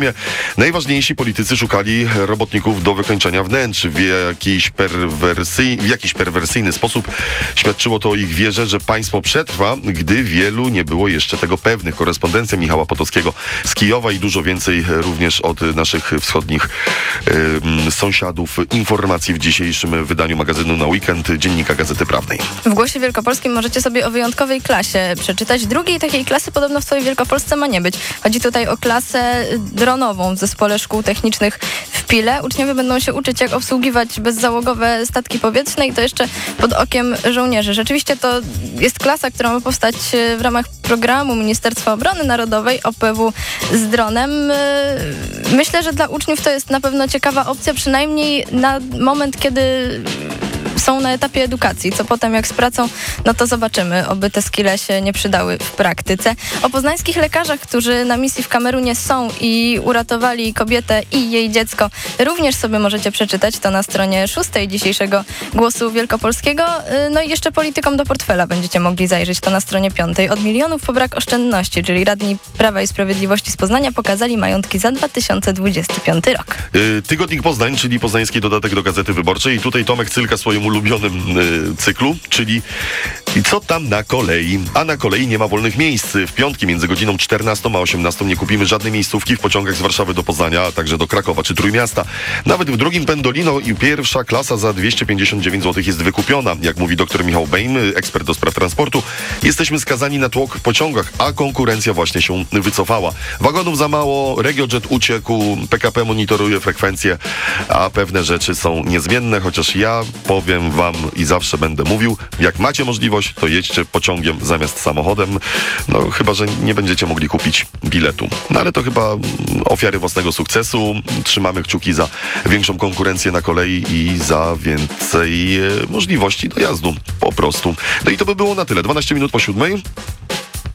Najważniejsi politycy szukali robotników do wykończenia wnętrz. W jakiś perwersyjny sposób świadczyło to o ich wierze, że państwo przetrwa, gdy wielu nie było jeszcze tego pewnych. Korespondencja Michała Potockiego z Kijowa i dużo więcej również od naszych wschodnich sąsiadów. Informacji w dzisiejszym wydaniu magazynu Na Weekend Dziennika Gazety Prawnej. W Głosie Wielkopolskim możecie sobie o wyjątkowej klasie przeczytać. Drugiej takiej klasy podobno w całej Wielkopolsce ma nie być. Chodzi tutaj o klasę dronową w Zespole Szkół Technicznych w Pile. Uczniowie będą się uczyć, jak obsługiwać bezzałogowe statki powietrzne i to jeszcze pod okiem żołnierzy. Rzeczywiście to jest klasa, która ma powstać w ramach programu Ministerstwa Obrony Narodowej OPW z dronem. Myślę, że dla uczniów to jest na pewno ciekawa opcja, przynajmniej na moment, kiedy są na etapie edukacji. Co potem, jak z pracą, no to zobaczymy, oby te skille się nie przydały w praktyce. O poznańskich lekarzach, którzy na misji w Kamerunie są i uratowali kobietę i jej dziecko, również sobie możecie przeczytać. To na stronie 6 dzisiejszego Głosu Wielkopolskiego. No i jeszcze politykom do portfela będziecie mogli zajrzeć. To na stronie 5. Od milionów po brak oszczędności, czyli radni Prawa i Sprawiedliwości z Poznania pokazali majątki za 2025 rok. Tygodnik Poznań, czyli poznański dodatek do Gazety Wyborczej. I tutaj Tomek Cylka swoim ulubionym cyklu, czyli co tam na kolei? A na kolei nie ma wolnych miejsc. W piątki między godziną 14 a 18 nie kupimy żadnej miejscówki w pociągach z Warszawy do Poznania, a także do Krakowa czy Trójmiasta. Nawet w drugim Pendolino i pierwsza klasa za 259 zł jest wykupiona. Jak mówi dr Michał Bejm, ekspert do spraw transportu, jesteśmy skazani na tłok w pociągach, a konkurencja właśnie się wycofała. Wagonów za mało, RegioJet uciekł, PKP monitoruje frekwencje, a pewne rzeczy są niezmienne, chociaż ja powiem wam i zawsze będę mówił, jak macie możliwość, to jedźcie pociągiem zamiast samochodem, no chyba, że nie będziecie mogli kupić biletu. No ale to chyba ofiary własnego sukcesu. Trzymamy kciuki za większą konkurencję na kolei i za więcej możliwości dojazdu po prostu. No i to by było na tyle. 12 minut po 7.